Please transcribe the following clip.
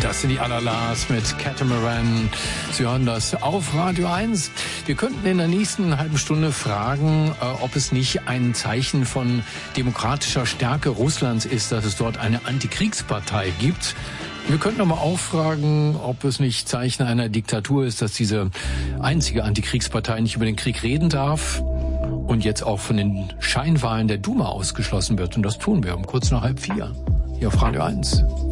Das sind die Alalas mit Catamaran. Sie hören das auf Radio 1. Wir könnten in der nächsten halben Stunde fragen, ob es nicht ein Zeichen von demokratischer Stärke Russlands ist, dass es dort eine Antikriegspartei gibt. Wir könnten aber auch fragen, ob es nicht Zeichen einer Diktatur ist, dass diese einzige Antikriegspartei nicht über den Krieg reden darf und jetzt auch von den Scheinwahlen der Duma ausgeschlossen wird. Und das tun wir um kurz nach 3:30 hier auf Radio 1.